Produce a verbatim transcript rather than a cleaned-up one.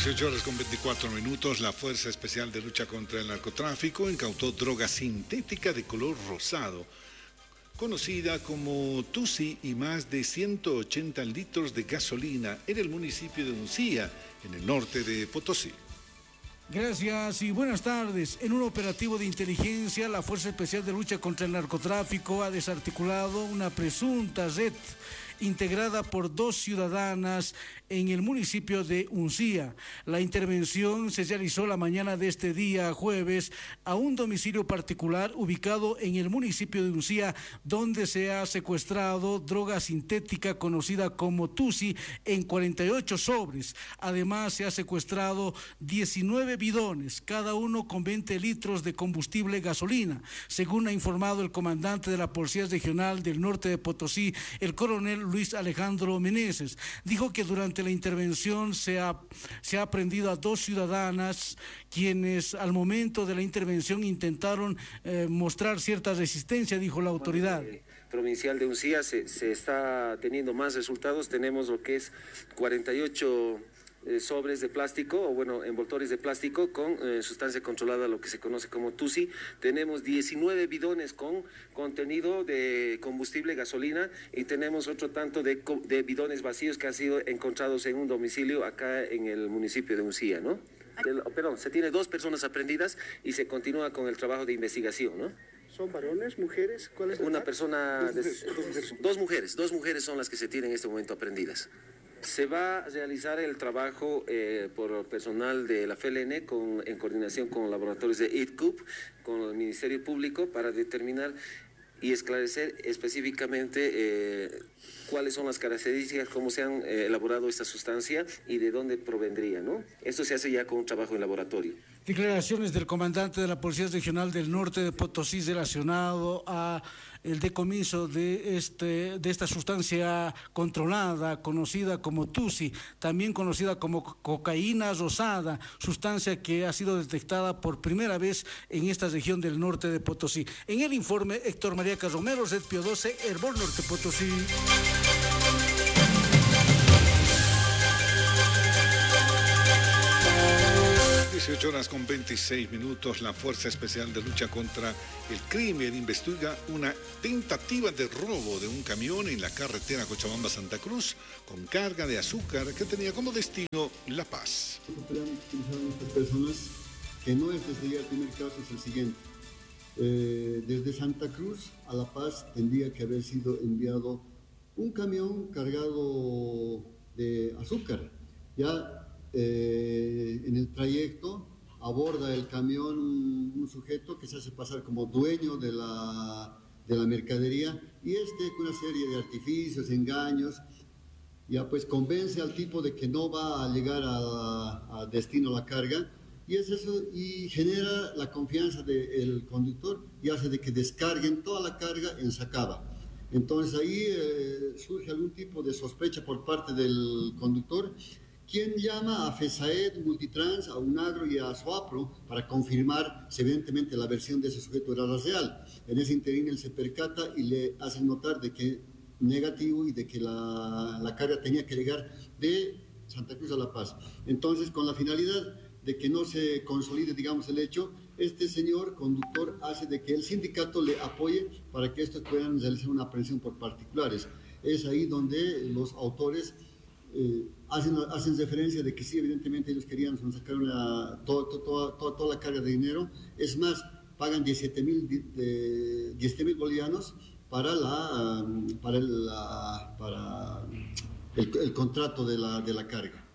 dieciocho horas con veinticuatro minutos, la Fuerza Especial de Lucha contra el Narcotráfico incautó droga sintética de color rosado, conocida como Tusi, y más de ciento ochenta litros de gasolina en el municipio de Uncía, en el norte de Potosí. Gracias y buenas tardes. En un operativo de inteligencia, la Fuerza Especial de Lucha contra el Narcotráfico ha desarticulado una presunta red integrada por dos ciudadanas en el municipio de Uncía. La intervención se realizó la mañana de este día jueves a un domicilio particular ubicado en el municipio de Uncía, donde se ha secuestrado droga sintética conocida como Tusi en cuarenta y ocho sobres. Además, se ha secuestrado diecinueve bidones, cada uno con veinte litros de combustible gasolina, según ha informado el comandante de la Policía Regional del Norte de Potosí, el coronel Luis Alejandro Meneses. Dijo que durante la intervención se ha, se ha aprendido a dos ciudadanas quienes al momento de la intervención intentaron eh, mostrar cierta resistencia, dijo la autoridad. Bueno, eh, provincial de Uncía se, se está teniendo más resultados. Tenemos lo que es cuarenta y ocho eh, sobres de plástico, o bueno, envoltorios de plástico con eh, sustancia controlada, lo que se conoce como Tusi. Tenemos diecinueve bidones con contenido de combustible gasolina, y tenemos otro tanto de, de bidones vacíos que han sido encontrados en un domicilio acá en el municipio de Uncía, ¿no? El, perdón, se tiene dos personas aprendidas y se continúa con el trabajo de investigación, ¿no? ¿Son varones, mujeres? ¿Cuál es Una persona, dos mujeres, de, dos mujeres. dos mujeres, dos mujeres son las que se tienen en este momento aprendidas. Se va a realizar el trabajo eh, por personal de la F L N con, en coordinación con laboratorios de I T C U P, con el Ministerio Público, para determinar y esclarecer específicamente eh, cuáles son las características, cómo se han eh, elaborado esta sustancia y de dónde provendría, ¿no? Esto se hace ya con un trabajo en laboratorio. Declaraciones del comandante de la Policía Regional del Norte de Potosí relacionado a el decomiso de este de esta sustancia controlada conocida como Tusi, también conocida como cocaína rosada, sustancia que ha sido detectada por primera vez en esta región del norte de Potosí. En el informe, Héctor María Carromero, Red Pío doce, Hervor Norte Potosí. dieciocho horas con veintiséis minutos, la Fuerza Especial de Lucha contra el Crimen investiga una tentativa de robo de un camión en la carretera Cochabamba-Santa Cruz con carga de azúcar que tenía como destino La Paz. Lo que podemos utilizar a estas personas, que no es desde ya el primer caso, es el siguiente. Eh, desde Santa Cruz a La Paz tendría que haber sido enviado un camión cargado de azúcar. Ya Eh, en el trayecto aborda el camión un, un sujeto que se hace pasar como dueño de la, de la mercadería, y este, con una serie de artificios, engaños, ya pues convence al tipo de que no va a llegar a, a destino la carga, y es eso, y genera la confianza del conductor y hace de que descarguen toda la carga en Sacaba. Entonces ahí eh, surge algún tipo de sospecha por parte del conductor, quien llama a FESAED, Multitrans, a UNAGRO y a SOAPRO para confirmar si evidentemente la versión de ese sujeto era la real. En ese interín él se percata y le hacen notar de que negativo y de que la, la carga tenía que llegar de Santa Cruz a La Paz. Entonces, con la finalidad de que no se consolide, digamos, el hecho, este señor conductor hace de que el sindicato le apoye para que estos puedan realizar una aprehensión por particulares. Es ahí donde los autores Eh, hacen, hacen referencia de que sí, evidentemente ellos querían sacar una, toda, toda, toda, toda la carga de dinero. Es más, pagan diecisiete mil bolivianos para, la, para, el, la, para el, el contrato de la, de la carga.